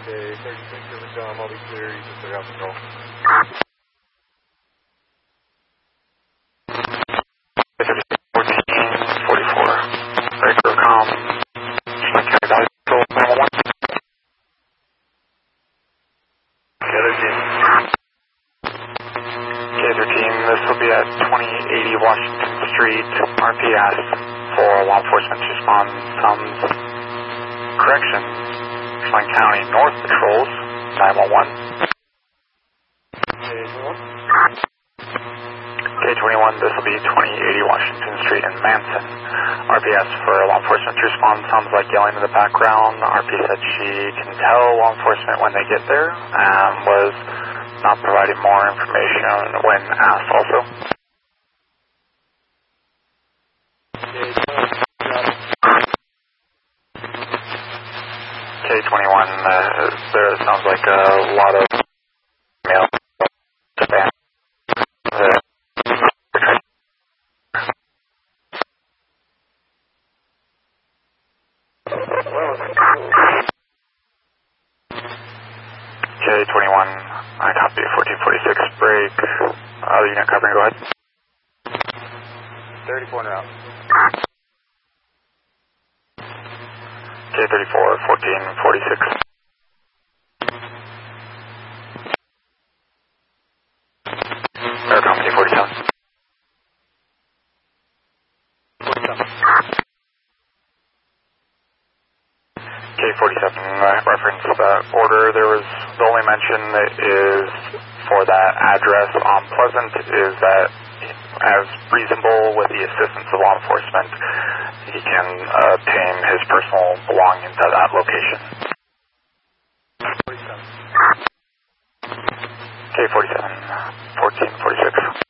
Okay, 36 over John, I'll be clear, you can figure out the call. This will be at 2080 Washington Street. RPS for law enforcement to respond sums correction. Shrine County North Patrols 911. K21, this will be 2080 Washington Street in Manson. RPS for law enforcement to respond sounds like yelling in the background. RP said she can tell law enforcement when they get there and was not providing more information when asked also. K21, there sounds like a lot of mail spam. K21, I copy 1446 break. Other unit covering, go ahead. 34 and out. K34, 1446. Air Company 47. K47, reference order. There was the only mention that is for that address on Pleasant is that as reasonable with the assistance of law enforcement, he can obtain his personal belongings at that location. K47, 1446.